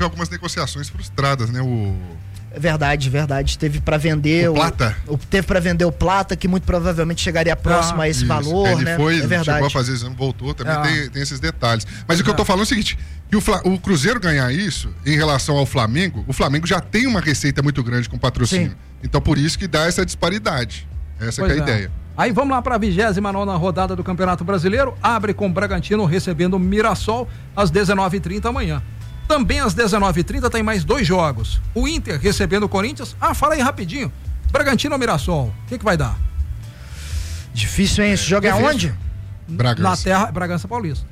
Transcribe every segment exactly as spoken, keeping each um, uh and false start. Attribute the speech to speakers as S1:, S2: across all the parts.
S1: teve algumas negociações frustradas, né? O...
S2: Verdade, verdade. Teve para vender
S1: o, o Plata.
S2: O, teve para vender o Plata, que muito provavelmente chegaria próximo ah, a esse isso. valor,
S1: ele
S2: né?
S1: Foi,
S2: é verdade.
S1: chegou a fazer exame, voltou, também
S2: ah.
S1: tem, tem esses detalhes. Mas ah. o que eu tô falando é o seguinte, que o, o Cruzeiro ganhar isso em relação ao Flamengo, o Flamengo já tem uma receita muito grande com patrocínio. Sim. Então por isso que dá essa disparidade. Essa que é a ideia.
S3: Aí vamos lá para a vigésima nona rodada do Campeonato Brasileiro. Abre com o Bragantino recebendo o Mirassol às dezenove e trinta amanhã. Também às dezenove e trinta tem mais dois jogos. O Inter recebendo o Corinthians. Ah, fala aí rapidinho. Bragantino ou Mirassol? O que que vai dar?
S2: Difícil, hein? Esse jogo é aonde?
S1: Bragança.
S3: Na terra, Bragança Paulista.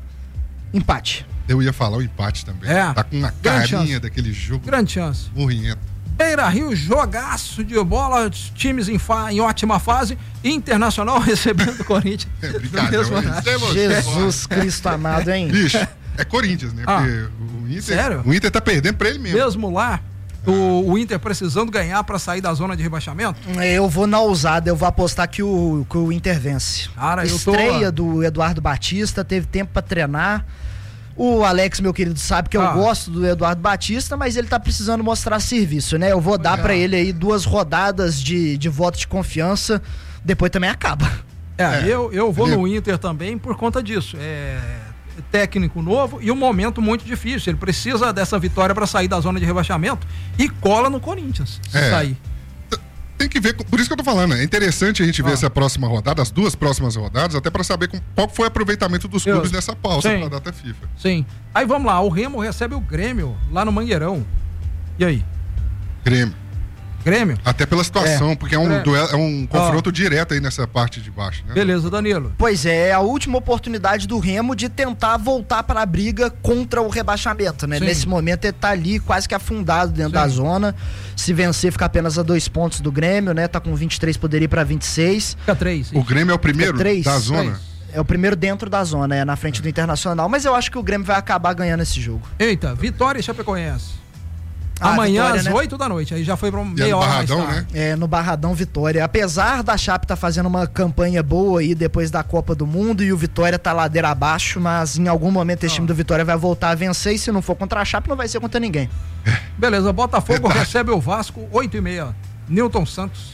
S2: Empate.
S1: Eu ia falar o empate também.
S3: É.
S1: Tá com uma carinha daquele jogo.
S3: Grande chance.
S1: Morrendo.
S3: Beira Rio, jogaço de bola, times em, fa, em ótima fase, Internacional recebendo o Corinthians.
S1: É brincadeira.
S2: Jesus Cristo amado, hein?
S1: Bicho, é Corinthians, né?
S3: Ah,
S1: porque o Inter,
S3: sério?
S1: o Inter tá perdendo pra ele mesmo.
S3: Mesmo lá, ah. o, o Inter precisando ganhar pra sair da zona de rebaixamento?
S2: Eu vou na ousada, eu vou apostar que o, que o Inter vence.
S3: Cara, eu tô...
S2: Estreia do Eduardo Batista, teve tempo pra treinar. O Alex, meu querido, sabe que eu ah. gosto do Eduardo Batista, mas ele tá precisando mostrar serviço, né? Eu vou dar é. pra ele aí duas rodadas de, de voto de confiança, depois também acaba.
S3: É, é. Eu, eu vou no Inter também por conta disso. É técnico novo e um momento muito difícil. Ele precisa dessa vitória pra sair da zona de rebaixamento e cola no Corinthians, se
S1: é.
S3: sair.
S1: Tem que ver, por isso que eu tô falando, é interessante a gente ver ah. essa próxima rodada, as duas próximas rodadas, até pra saber com, qual foi o aproveitamento dos clubes eu, nessa pausa
S3: sim,
S1: pra data FIFA.
S3: Sim. Aí vamos lá, o Remo recebe o Grêmio lá no Mangueirão. E aí?
S1: Grêmio.
S3: Grêmio?
S1: Até pela situação,
S3: é.
S1: porque é um, duelo, é um confronto ah. direto aí nessa parte de baixo, né?
S3: Beleza, Danilo.
S2: Pois é, é a última oportunidade do Remo de tentar voltar para a briga contra o rebaixamento, né? Sim. Nesse momento ele tá ali quase que afundado dentro Sim. da zona. Se vencer, fica apenas a dois pontos do Grêmio, né? Tá com vinte e três, poderia ir para vinte e seis.
S3: Fica três.
S1: O Grêmio é o primeiro da zona?
S2: três. É o primeiro dentro da zona, é na frente do Internacional, mas eu acho que o Grêmio vai acabar ganhando esse jogo.
S3: Eita, Vitória e Chapecoense.
S2: Ah,
S3: amanhã
S2: Vitória,
S3: às
S2: né?
S3: oito da noite, aí já foi pra meia
S1: é
S3: hora
S1: Barradão,
S3: mais tarde.
S1: Né?
S2: É, no Barradão, Vitória. Apesar da Chape tá fazendo uma campanha boa aí depois da Copa do Mundo e o Vitória tá ladeira abaixo, mas em algum momento esse ah. time do Vitória vai voltar a vencer e se não for contra a Chape não vai ser contra ninguém.
S3: Beleza, Botafogo Verdade. recebe o Vasco, oito e meia. Newton Santos.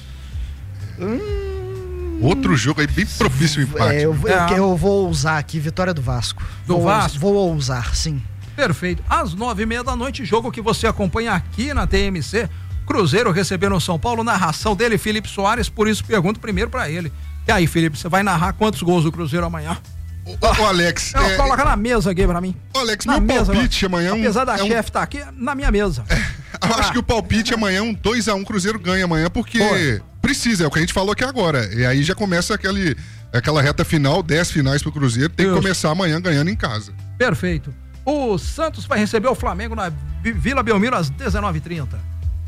S2: Hum...
S1: Outro jogo aí bem propício ao empate.
S2: É, eu,
S1: né?
S2: eu, eu vou ousar aqui, vitória do Vasco.
S3: Do
S2: vou,
S3: Vasco?
S2: Vou ousar, sim.
S3: Perfeito. Às nove e meia da noite, jogo que você acompanha aqui na T M C. Cruzeiro recebendo o São Paulo, narração dele, Felipe Soares, por isso pergunto primeiro pra ele. E aí, Felipe, você vai narrar quantos gols do Cruzeiro amanhã?
S1: Ô, ô Alex...
S3: Não, é... Coloca na mesa aqui pra mim.
S1: Ô, Alex,
S3: na
S1: meu
S3: mesa,
S1: palpite amanhã...
S3: Apesar da
S1: é um...
S3: chefe estar tá aqui, na minha mesa.
S1: É, eu ah. acho que o palpite amanhã é um dois a um, Cruzeiro ganha amanhã, porque Foi. precisa, é o que a gente falou aqui agora. E aí já começa aquele, aquela reta final, dez finais pro Cruzeiro, tem Deus. que começar amanhã ganhando em casa.
S3: Perfeito. O Santos vai receber o Flamengo na Vila Belmiro às dezenove e trinta.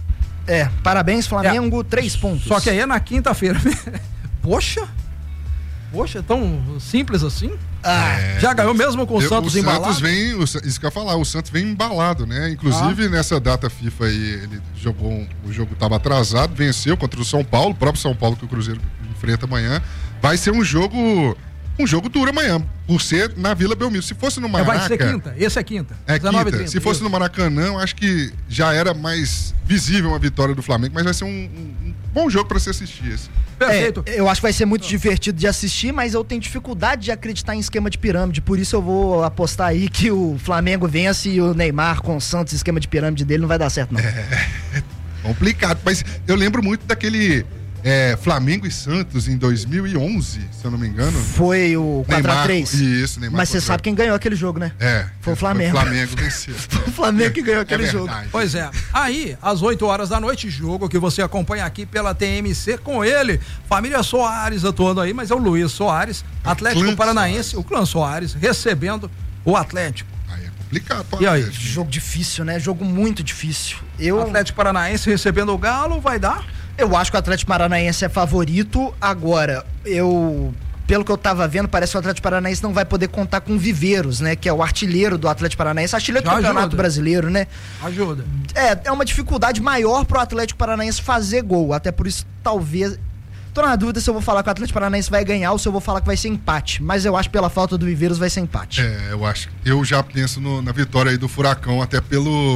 S2: É, parabéns, Flamengo, é. três pontos.
S3: Só que aí é na quinta-feira. Poxa, poxa, tão simples assim?
S2: Ah,
S3: é. Já ganhou mesmo com o
S1: eu,
S3: Santos
S1: o
S3: embalado?
S1: Santos vem, o, isso que eu ia falar, o Santos vem embalado, né? Inclusive ah. nessa data FIFA aí, ele jogou, um, o jogo estava atrasado, venceu contra o São Paulo, o próprio São Paulo que o Cruzeiro enfrenta amanhã. Vai ser um jogo... Um jogo duro amanhã, por ser na Vila Belmiro. Se fosse no Maraca...
S3: Vai ser quinta, esse é quinta.
S1: É quinta. Se fosse no Maracanã, eu acho que já era mais visível uma vitória do Flamengo, mas vai ser um, um, um bom jogo para se assistir esse.
S3: Perfeito.
S2: É, eu acho que vai ser muito divertido de assistir, mas eu tenho dificuldade de acreditar em esquema de pirâmide, por isso eu vou apostar aí que o Flamengo vence e o Neymar com o Santos, esquema de pirâmide dele não vai dar certo não.
S1: É, é complicado, mas eu lembro muito daquele... É, Flamengo e Santos em dois mil e onze, se eu não me engano.
S2: Foi o quatro a três.
S1: Isso, Neymar.
S2: Mas você sabe quem ganhou aquele jogo, né?
S1: É.
S2: Foi o Flamengo.
S1: Foi o Flamengo venceu.
S2: Foi o Flamengo que ganhou aquele é jogo.
S3: Pois é. Aí, às oito horas da noite, jogo que você acompanha aqui pela T M C com ele. Família Soares atuando aí, mas é o Luiz Soares, Atlético Paranaense, Soares. O clã Soares, recebendo o Atlético.
S1: Aí é complicado. Pô,
S3: e aí?
S1: Atlético.
S2: Jogo difícil, né? Jogo muito difícil. Eu...
S3: Atlético Paranaense recebendo o Galo, vai dar?
S2: Eu acho que o Atlético Paranaense é favorito. Agora, eu... Pelo que eu tava vendo, parece que o Atlético Paranaense não vai poder contar com o Viveiros, né? Que é o artilheiro do Atlético Paranaense, artilheiro do Campeonato
S3: ajuda.
S2: Brasileiro, né?
S3: Ajuda.
S2: É, é uma dificuldade maior pro Atlético Paranaense fazer gol. Até por isso, talvez... Tô na dúvida se eu vou falar que o Atlético Paranaense vai ganhar ou se eu vou falar que vai ser empate. Mas eu acho que pela falta do Viveiros vai ser empate.
S1: É, eu acho. Eu já penso no, na vitória aí do Furacão, até pelo...